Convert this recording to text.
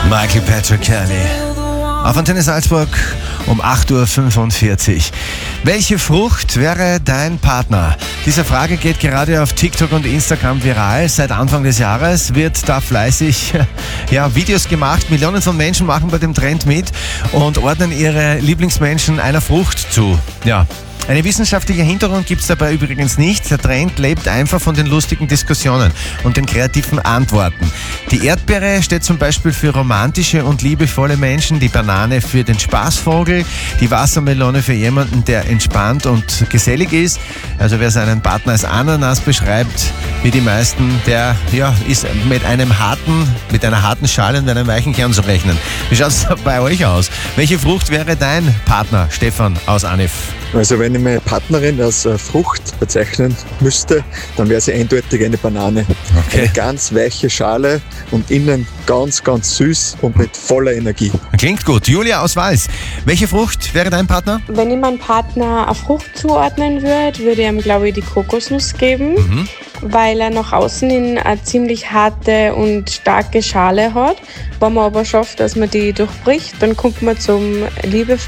Michael Patrick Kelly. Auf Antenne Salzburg um 8.45 Uhr. Welche Frucht wäre dein Partner? Diese Frage geht gerade auf TikTok und Instagram viral. Seit Anfang des Jahres wird da fleißig Videos gemacht. Millionen von Menschen machen bei dem Trend mit und ordnen ihre Lieblingsmenschen einer Frucht zu. Ja. Eine wissenschaftliche Hintergrund gibt es dabei übrigens nicht. Der Trend lebt einfach von den lustigen Diskussionen und den kreativen Antworten. Die Erdbeere steht zum Beispiel für romantische und liebevolle Menschen, die Banane für den Spaßvogel, die Wassermelone für jemanden, der entspannt und gesellig ist. Also wer seinen Partner als Ananas beschreibt, wie die meisten, der ist mit einer harten Schale und einem weichen Kern zu rechnen. Wie schaut es bei euch aus? Welche Frucht wäre dein Partner, Stefan aus Anif? Also wenn ich meine Partnerin als Frucht bezeichnen müsste, dann wäre sie eindeutig eine Banane. Okay. Eine ganz weiche Schale und innen ganz, ganz süß und mit voller Energie. Klingt gut. Julia aus Wals. Welche Frucht wäre dein Partner? Wenn ich meinem Partner eine Frucht zuordnen würde ich ihm, glaube ich, die Kokosnuss geben, weil er nach außen hin eine ziemlich harte und starke Schale hat. Wenn man aber schafft, dass man die durchbricht, dann kommt man zum liebevollen